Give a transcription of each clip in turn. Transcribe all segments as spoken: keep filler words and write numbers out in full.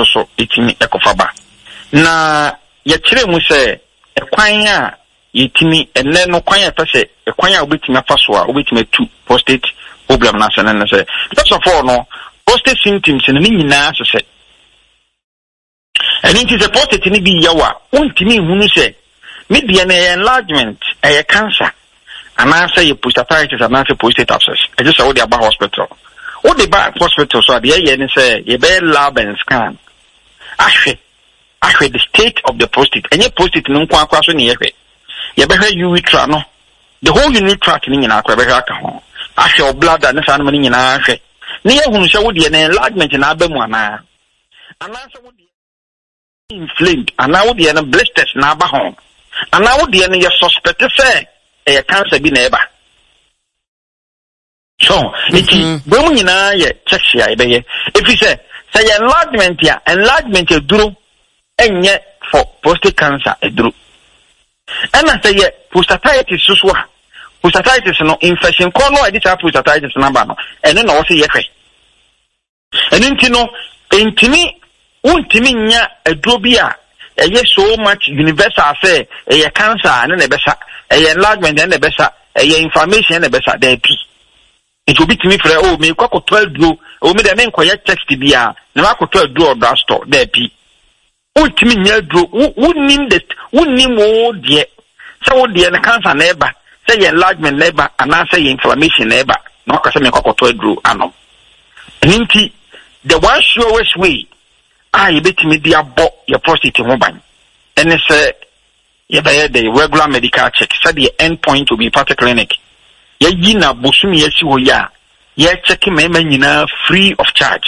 so so etimi ekofaba na ye kire mu se ekwan a yetimi enne no kwan ya fese ekwan a obetimi afa so a obetimi tu prostate problem na se na se first of all no prostate symptoms ni nyina so se and it is a prostate ni bi yawa untimi hunu se media na enlargement e cancer ana say ye prostatitis ana say prostate abscess e just say we dey hospital we dey back hospital so dey ye ni say ye be lab and scan ahwe ahwe the state of the prostate enye prostate no nkwa akwa so ne ye hwe ye be hwe urethra no the whole urethra ni nyina akwa be hwe aka ho ahwe o bladder ne sa no nyina ahwe ne ye hunu say we dey na enlargement na abamu ana ana say we dey inflamed ana we dey na blisters na aba ho ana we dey na ye suspect say e cancer bi na eba so iti bo mu nyina ye check ya ebe ye if you say say enlargement ya enlargement e duro enye for prostate cancer e duro ana say ye prostatitis so so prostatitis no infection ko no e dis prostatitis na ba no ene na wo say ye hwe ene nti no entimi untimi nya eduro bi a eye so much universal say eye cancer ane na besa eye enlargement ane besa eye inflammation ane besa there be it will be to me for oh me kwa ko twelve do o me de me nkoye text bia na ma ko twelve do or store there be untimi nya do unnim the unnim o de say o de na cancer na eba say enlargement na eba ana say inflammation na eba na ka say me kwa ko twelve do anom nti the one surest way ah you bet me dia bo your prostate ho ban ene say you be the regular medical check say the end point will be part clinic ye yi na bosumi yesi ho ya ye check me ma nyina free of charge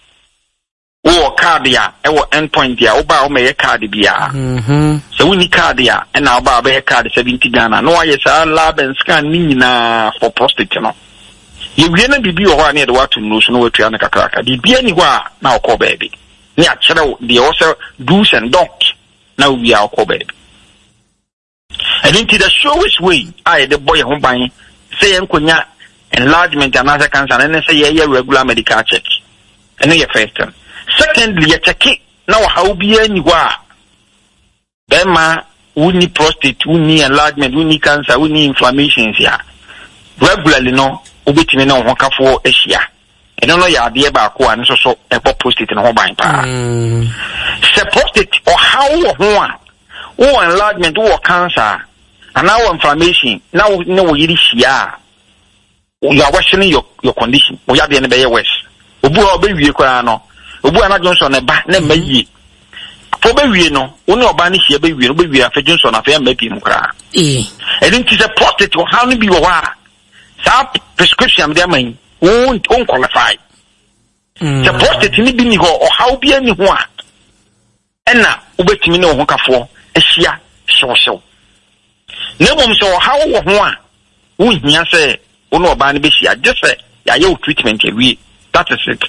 o card ya e wo end point ya o ba o me card bia mhm so we ni card ya e na o ba be card seventy Ghana no aye say lab and scan ni nyina for prostate no ye wie na bibi o ho na de watu no so no watua na kakraka bibi ani ho a na o ko baby ni achero the also do's and don'ts now we are covered and into the surest way I the boy home buying say enkonya enlargement and other cancer and say yeah regular medical check and then your first time secondly you check it now how be any wa bema we need prostate we need enlargement we need cancer we need inflammations here regularly no obetime na ho kafo ehia I don't know ya be ba ko an so so e po prostate no ho ban pa se prostate or how ho a o enlargement o cancer and now inflammation now no yiri hia you are worsening your your condition o ya be ne be worse obu a oba wie kwa no obu ana Johnson ne ba na mayi fo be wie no o ne oba ne hia be wie no be wie afa Johnson afa ya mapi mu kra eh e din ti se prostate or how ni bi wo wa sa prescription dem man won't unqualify. Mm. The prostate ni bi ni ho or how be any ho a. Ena ubetimi na ho kafo ehia hyew. Na bom so how wo ho a wo hia se wo no oba ne be hia just say ya ye treatment ewie that is it.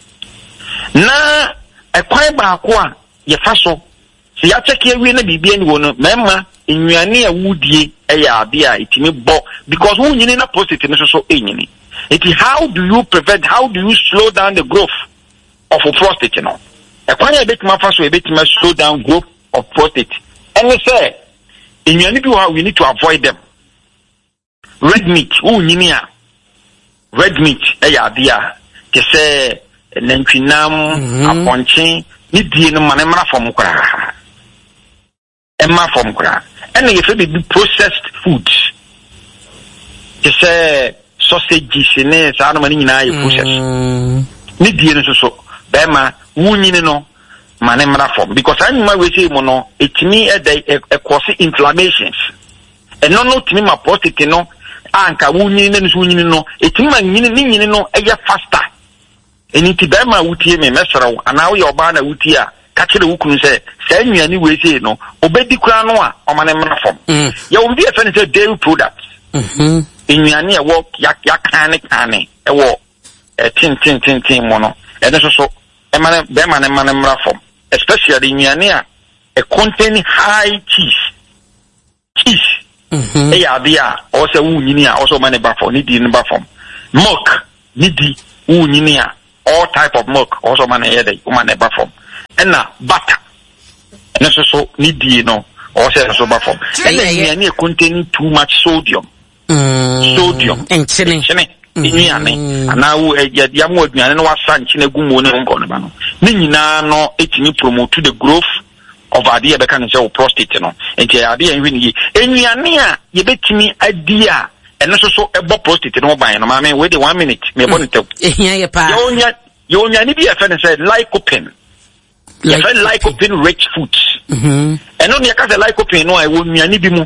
Na ekwan ba ko a ye fa so se ya check ewie na bibia ni wo no mema ennuane a wudie e ya ade a itimi bo because wo nyini na prostate ni so so enyini. It is how do you prevent, how do you slow down the growth of a prostate, you know? A quite a bit more fast, a bit more slow down growth of prostate. And we say, in your people, we need to avoid them. Red meat, oh, ninia. Red meat, eh, yeah, dear. They say, Nentinam, a ponching, need the manema from Kra. Emma from Kra. And if it be processed foods, they say, sausages ne sa no mani nyina ye process ni die no so be ma wunyini no mane mra form because anima we say mo no etimi e dey e cause inflammations e no no timi ma prostate no anka wunyini ne so wunyini no etimi ma nyini ni nyini no e ye faster eni ti be ma wutie me mesra wo ana wo ye oba na wutie a ka kire wukunu se sa nnuani we say no obedi kura no a o mane mra form ye wo bi e fa ne say dairy products mhm enyane e wo ya kane kane e wo e tin tin tin tin mo no e de so so e mane be mane mane mra form especially enyane a e contain high cheese cheese mhm e ya bia o se wu nyini a o so mane ba form ni di ni ba form milk ni di wu nyini a all type of milk o so mane ye dey o mane ba form na butter and so so need you know or say so ba form and then you containing too much sodium mm. sodium and chini chini ni ane ana wo ya ya mo aduane no wasa nchine gumo ne nko ne ba no ni nyina no etimi promote the growth of idea be kan say prostate no enti idea enwi ni enuane a ye betimi idea eno so so ebo prostate no ban no ma me we dey one minute me ebo ne tew ehia ye pa yo nya yo nya ni bi e fe ne say lycopene ye fe lycopene rich foods mhm eno ne ka say lycopene no e wo nuane bi mu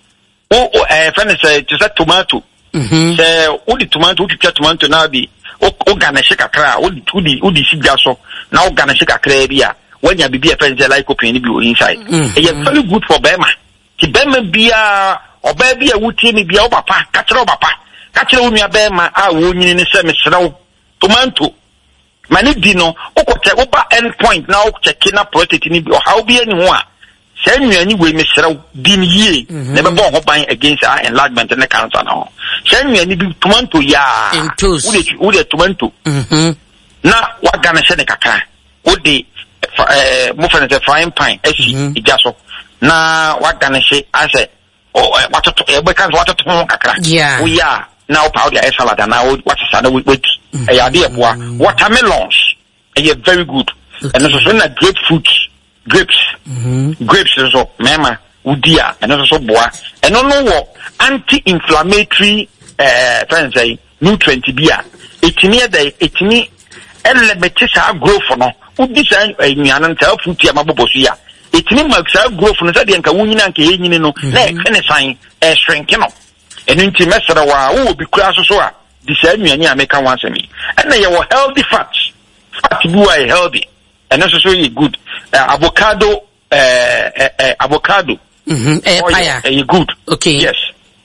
o e fe ne say to say tomato mhm say o di tomato o twitwa tomato na bi o garnish kakra o di o di o di sigya so na o garnish kakra bi a wanya bibi e fe ne say lycopene bi o inside e ye very good for bema ti bema bia oba bia wutie ni bia o papa ka kire o papa ka kire o nua bema a wo nyini ne se mesrew tomato mani di no o ko check o ba end point na o check na prostate ni bi o how bi ani ho a se nua ni we mesrew di ni yie na be bo ho ban against our enlargement and cancer na se nua ni bi tomato ya wo de wo de tomato mhm na wa gana se ne kakra wo de eh mo fa ne frying pan esi ija so na wa gana se ase oh what to e be kan what to kakra yeah we ya now powder salad and now what is that with e ya dey boa watermelons e very good and so so na grapefruit grapes mhm grapes so mema udia and so so boa and no no anti-inflammatory eh friends say nutrient bia etimi e dey etimi element sa growth no udi sa enuanan ta fruit ya mabobosu ya etini maksa growth no say de nka wunyina nka yenyini no na e kene san e shrink no enu nti mesere wa wo bi kura so so a di sa nuani ameka wansemi and ye wo healthy fats fat bu are healthy and so so you good uh, avocado uh, uh, uh, avocado mhm eh paya eh good okay yes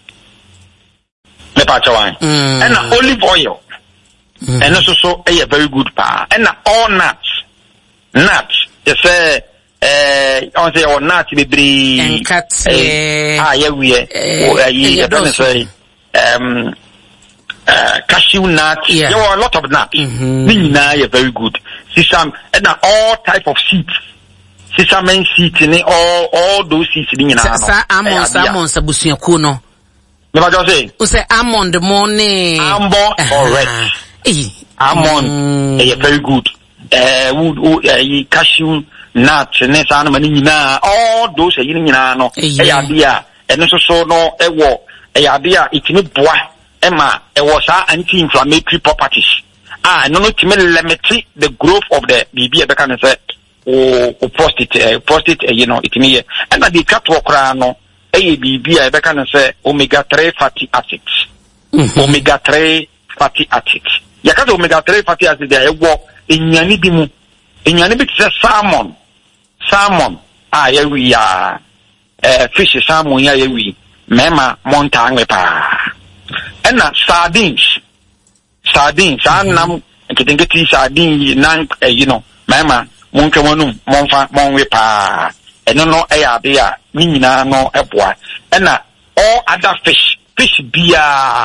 me pa chawan mm. and uh, olive oil mm. and so so eh very good pa and uh, all nuts nuts you say eh on say on nuts bebre enkate ah yeah we eh you say um uh, cashew nuts yeah. there are a lot of nuts mm-hmm. are very good sesame and uh, all type of seeds sesame seeds ni all all those seeds ni na no sa almond sa almond sa busuaku no me ba say o say almond morning almond correct eh almond mm. eh very good eh wood uh, cashew nuts ne sa na mani nyina all those yi nyina no e ya bia eno so so no e wo e ya bia itimi boa e ma e wo sa anti-inflammatory properties ah no no timi limit the growth of the baby e be kan say o o prostate uh, prostate uh, you know itimi ye and na the catwalk ra no e baby e be kan say omega three fatty acids mm-hmm. omega three fatty acids ya ka omega three fatty acids e wo enyani bi mu enyani bi tse salmon salmon ah yeah we are uh, fish salmon yeah we mema monta ngwe pa and sardines sardines anam nketengeti sardine nan uh, you know mema monke monum monfa monwe pa eno no e ya be ya nyina no eboa and all other fish fish bia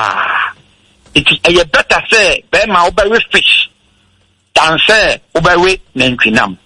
it is better say be ma obawe fish than say obawe nantwinam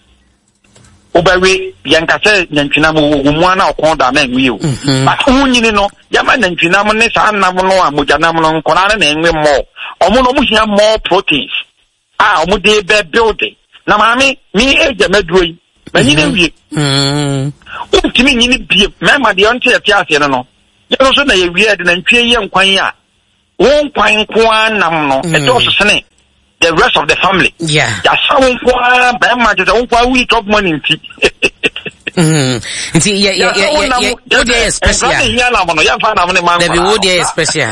obawe yanka say nantwinam wo mu ana okonda na enwe o but unyini no yama nantwinam ne sa nam no amojanam no nkona na enwe mo omo no mo hia more proteins ah omo dey be building na mami mi eje medroi mani na wie mm utimi nyini bie mema de onte ya tiase no no yero so na ye wie de nantwie ye nkwan a won kwan kwa nam no e do so sene the rest of the family yeah ya sawon kwa ba ma je won kwa we top money nti mhm nti ya ya ya ya o dey special ya na mo no ya fa na mo ne man there o dey special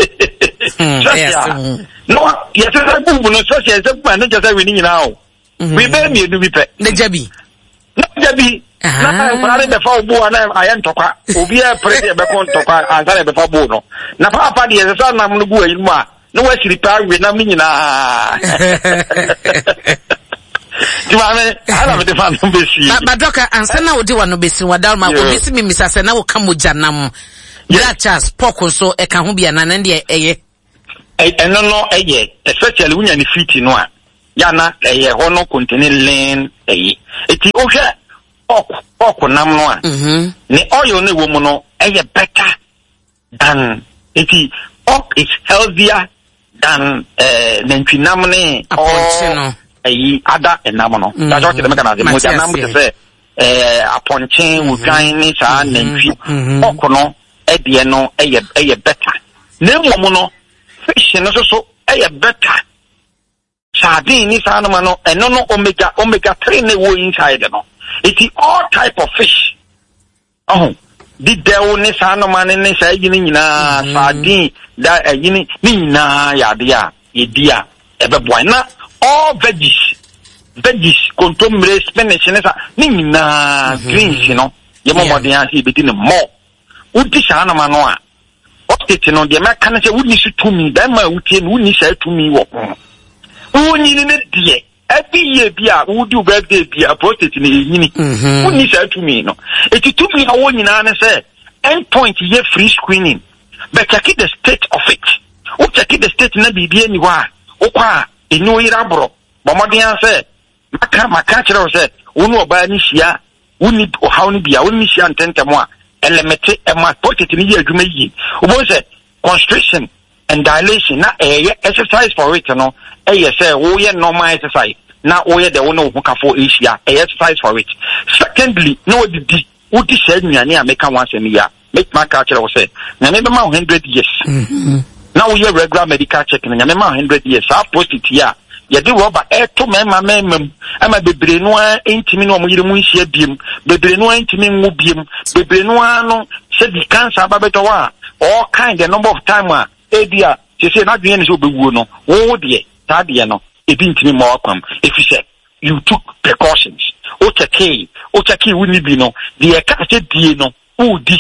yes no ya se sa bu no so se se pa no je sa we ni nyina o we be mi edu bi pe na jabi na jabi na pa re be fa obu na ayen tokwa obi e pre be kon tokwa ansa be fa bu no na pa pa de se sa na mo bu ayi mu a no wa siri pa we na mi nyina ti ma me ala me de fa no be si ba doka ansa na wo de wa no be si wadal ma ko bisi mi misase na wo ka mo janam ya chas poko so e ka ho bia na na de eye e no no eye especially unya ni fit no a ya na eye ho no contain lean eye eti ohwe ok ok nam no a mhm ne oil ne wo mu no eye better than eti ok is healthier than eh nantwinam ne aponche no ayi ada enam no that's what the mechanism mo janam te say eh aponche wudwan ni sa nantwi ok no e de no eye eye better ne mo no fish no so so eye better sardine ni sa no no eno no omega omega three ne wo inside no it is all type of fish oh the devil ni sa no man ni sa yini nyina sardine da yini ni nyina ya de a yedia ebe boy na all veggies veggies contombre spinach ni sa ni nyina greens no ye mo modern asi be di no more udi sa no man no a okay no de ma kan say wuni su tumi da ma wutie no wuni sa tumi wo wuni ni ne die every year bia wudi birthday bia prostate ni yini wuni sa tumi no eti tumi ha woni na ne say end point ye free screening but check the state of it o check the state na bibia ni wa o kwa enyo ira bro bomodin say maka maka kire o say wonu oba ni hia wuni o ha woni bia woni hia ntentemo a elemete e ma prostate ni ye adwuma yi o say constriction and dilation na eh exercise for it no eh say wo ye normal exercise na wo ye de wo no hukafo asia eh exercise for it secondly no didi wo di say nuane a meka wan asem ya make my culture wo say na me be ma one hundred years na wo ye regular medical check na me ma one hundred years a prostate ya ye di rubber eh to me ma me mam ama bebre no a intimi no mo yire mu nhia biem bebre no a intimi nwu biem bebre no a no se di cancer ba beto wa all kind the number of time a edia se se na dwen ni so bewuo no wo de ta de no e bi ntimi ma akwam if you say you took precautions o check o check we ni bi no de e ka se die no o di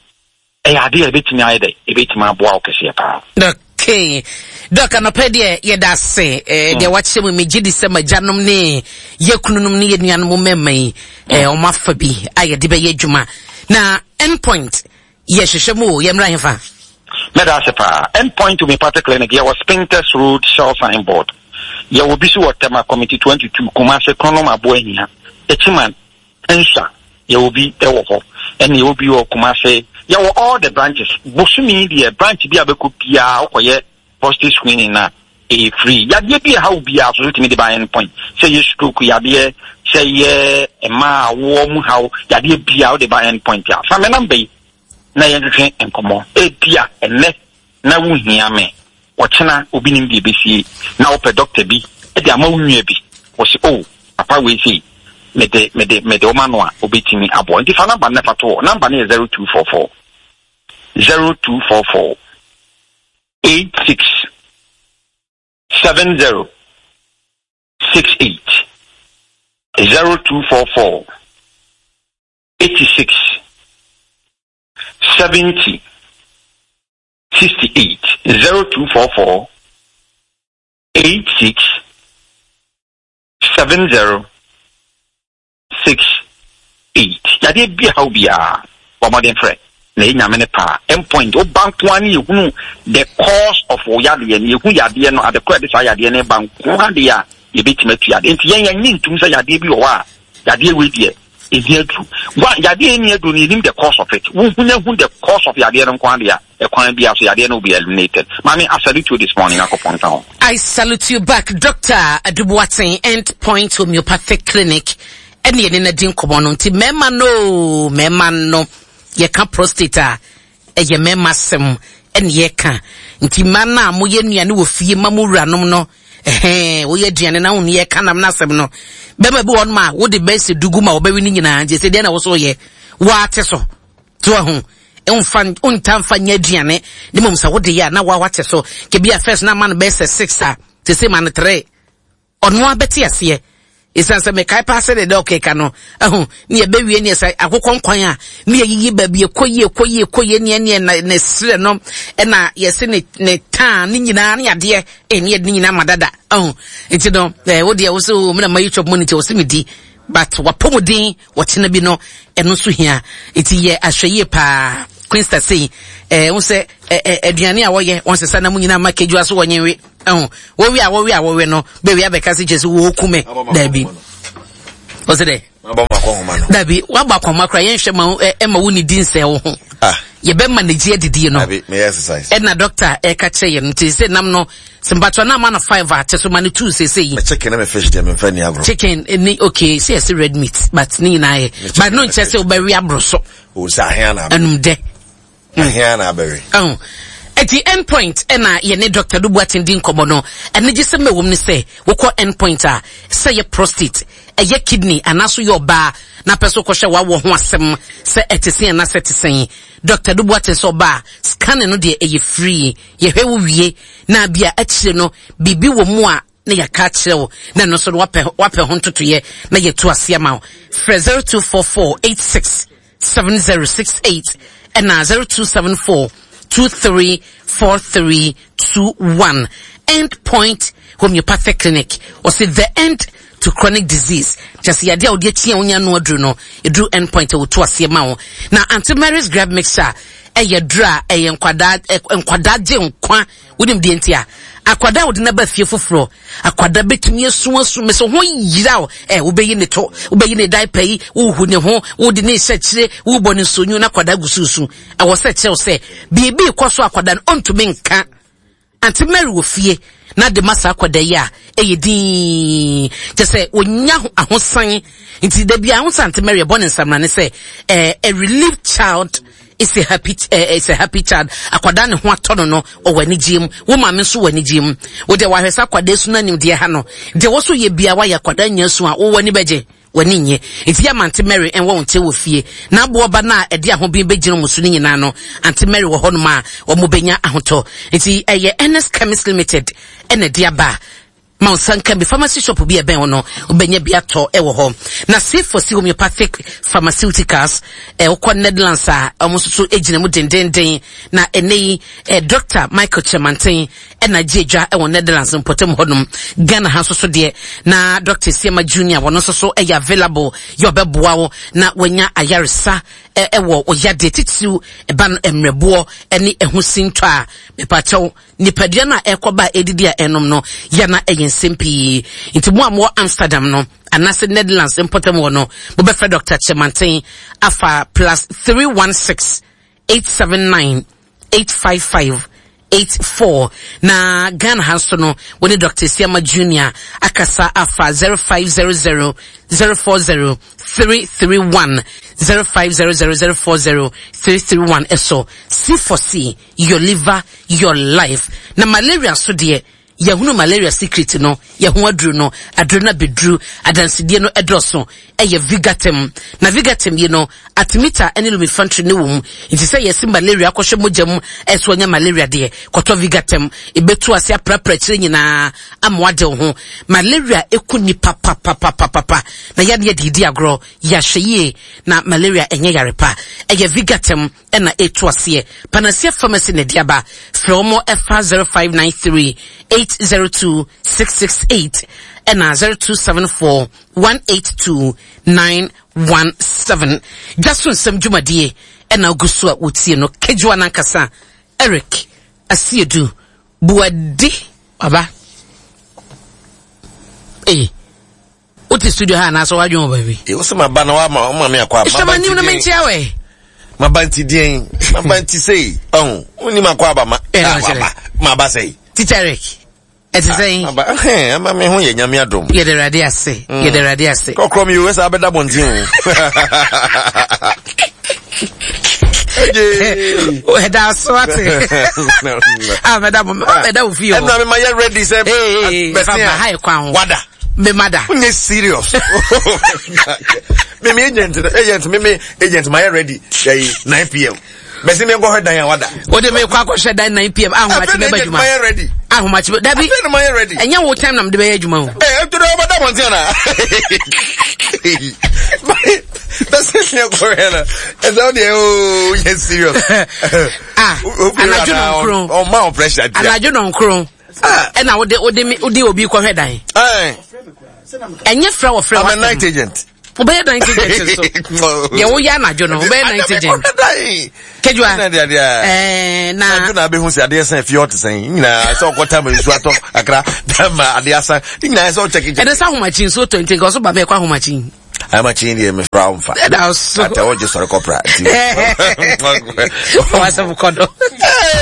e ade e betimi ayede e betimi aboa o kese pa okay doka no pede ye da se eh de wache mu megidi se majanom ne ye kununum ne ye nuanom memman eh o mafa bi ayede be ye dwuma na endpoint ye hwehwemu ye mra hefa Medasepa endpoint to me party clinic here was Spintex Road Shell Signboard. There will be so tema committee twenty-two Kumase Konom Aboenia. Echiman Ensha there will be ewo and you will be o Kumase. There were all the branches. Bosumi the branch be abeku pia okoye prostate screening na e free. Ya dey be how be absolutely me the by endpoint. Say you stroke ya be say ye e ma wo mu how ya dey be how the by endpoint ya. Fa me number na yɛhwehwɛ enkomo ebia enne na wuhia me wɔkyena obi nim bi besi na opɛ doctor bi e de ama wunua bi wo se oh papa we say me de me de me de o mano a obetimi abo nti fa number na fato number na zero two four four zero two four four eight six seven zero six eight zero two four four eight six seventy sixty-eight zero two four four eight six seven zero six eight. Yadi be how be a modern friend. Lay Yamene pa endpoint o bank one you the cause of Oyadi and you yadi no at the credit yadi and bank one dia you beat me to yadi. Yan yin to say yadi be wa yadi with ye. Is here true. What Yadi near do need the cause of it. Who who the cause of Yadi and Quandia, a Quan be after Yadi will be eliminated. Mammy, I salute you this morning, Uncle. I salute you back, Doctor Dubuatin, Endpoint Homeopathic Clinic. Any in a din commonalty, Memma no, Memma no, ye can prostata, a ye memmasem, and ye can. Intimana, Moyeni and Wufi, Mamura no no. Eh, we ye diane na unye kana mnasem no. Bema bi won ma wo de base duguma wo bewi ni nyina je se de na wo so ye. Wa ate so. To ho. Emfa untamfa nya diane. Ne mom sa wo de ya na wa wate so. Ke bia first na man base six a. Te se man three. Ono abeti ase. Isanse me kai pass de okay ka no. Ahu, ne be wie ne sai akokon kwan a ne yiyi ba bi ekoyi ekoyi ekoyi ne ne na sire no e na yesi ne ne tan ne nyina ne ade e ne ne nyina madada. Ahu, enti no eh wo de wo so me na mayi chop money wo simidi but wapomodin wochena bi no eno so hia. Enti ye ahweye pa Quinsta say eh wo se aduane a wo ye won sesa na mu nyina ma keju aso wonyenwe. Oh, wo wi a wo wi a wo we no be wi abeka se jesu wo kume da bi. What's it? homa no dabi wa ba kwa makra yen hwe ma e ma woni din se wo ho ah ye be manage didi no dabi me exercise e na doctor e ka che ye nti se nam no simbato na ma na five at so ma ne two se se yi chicken na me fish dem fa ni agro chicken ni okay say say red meat but ni na ye but no nche se oberi abro so o sa hia na anum de hia na berry oh at the end point ena ye ne Doctor Dubuatin din komo no ene gye se mewom ne se wo ko end point a say ye prostate eye kidney anaso ye oba na peso ko hwe wa wo ho asem se etisen na setisen Doctor Dubuatin so ba scan no de eye free ye hwe wo wie na bia akire no bibi wo mu a na ya ka kire na no so wape wape ho ntoto ye na ye to ase ma zero two four four eight six seven zero six eight and zero two seven four two three four three two one. End Point Homeopathic Clinic. Or say the end to chronic disease. Just the idea of the tia unya no adruno. You do End Point to to asiamao. Now anti-Mary's grab mixture. Eye dra eye nkwada nkwada je nkwa wonim die ntia akwada wo de na ba fie foforo akwada betumi asu asu me so ho yira o eh wo beyi ne to wo beyi ne diaper yi wo hu ne ho wo de ne sekire wo bo ne sonyu na akwada gususu e wo se kire se bibi kwaso akwada no ontumi nka anti-Mary wo fie na de masa akwada yi a eye din je se onya ahosan nti da bia ho anti-Mary born in Samrane se eh a relieved child it's a happy uh, it's a happy child akwada ne ho atono no o wani gym wo ma me so wani gym wo de wa hwesa akwada su na nim de ha no de wo so ye bia wa ya akwada nya su a wo wani beje wani nye enti ya anti-Mary en wo nte wo fie na bo ba na e de aho bi begino musu ni nyina no anti-Mary wo ho no ma wo mo benya ahoto enti eye N S Chemist Limited ene dia ba Mount Sankambi pharmacy shop bi ebe no obenya bi ato e wo ho na safe for homeopathic pharmaceuticals e okọ Netherlands a omususu ejina mu dendenden na enei e Doctor Michael Chemantin e na jeja e wo Netherlands mpotem hodum Ghana ha so de na Doctor Siema Junior wono so so e available yo beboa wo na wanya ayaresa e e wo oyade titiu e ban emrebo ene ehusinto a mepacho nipadua na ekoba edidi a enom no ya na ensempii inti mo amwo Amsterdam no anase Netherlands importem wo no bo be fre Doctor Chemantin afa plus three one six eight seven nine eight five five eight four na Ghana House no when Doctor Siema Junior akasa afa zero five zero zero zero four zero three three one zero five zero zero zero four zero three three one eso C for C your liver your life na malaria so de yahunu malaria secret no yahu adru no adru na bedru adansidie no edroso eye Vigatem na Vigatem ye no atmita ene lumifantry ne wom nti say yes malaria kwhwe mogam eso nya malaria de kwoto Vigatem ebetu ase aprapra kire nyina amwade ho malaria ekuni papa papa papa na yade ye didi agro ya hweye na malaria enye yarepa eye Vigatem ena etu ase Panacea Pharmacy ne diaba from F zero five nine three eight zero two six six eight and zero two seven four one eight two nine one seven. Just when some Jumadie and now Gusua would see no Kejuana Kasa Eric Asiedu Buadi Baba. Eh, what is studio Hana? So I do, baby. It was my banana, my mamma, my new name. My banty ding, my banty say, oh, only my quaba, my bassay. Titaric. It is saying, I'm a man who you yamiadum. You're the radiacy, you're the radiacy. Go from you, as I bet that one too. Oh, that's what I'm Madame, Madame, feel. I'm not my ready, say, hey, high crown, wada. Me mother, is serious. Me agent, agent, me agent, my ready, nine p.m. Besi me go ahead and wada. What do me kwa kwa sheda nine p.m. Ah, how much me be juma? My ready. Ah, how much? That be my ready. And you what time nam de be juma? Eh, to do that one tina. That's it me go ahead. And now they oh, yes serious. Ah, and I do not crown. Oh, my pressure. And I do not crown. Ah, and now de ode me ode obi kwa head dan. Eh. And your friend or friend. I'm a night agent. Obey ninety agents so. Yeah, we are not jono. Obey ninety agents. Kejua. Eh, na. Na be hu se ade san fie ot san. Na so kwata ma nsu ato akra. Ma ade asa. Na so check it. And so how much in so twenty go so ba me kwa how much in. I'm a chin me from fa. That was so. I told you sorry corporate. What's up, Kodo?